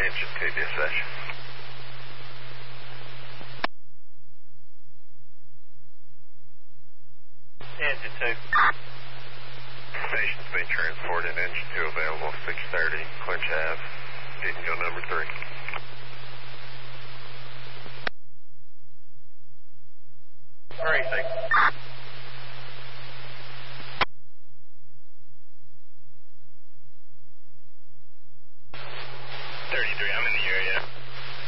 engine 2 dispatch. Engine 2. Station's been transported, engine 2 available, 630, Clinch Ave, didn't go number 3. All right, thanks.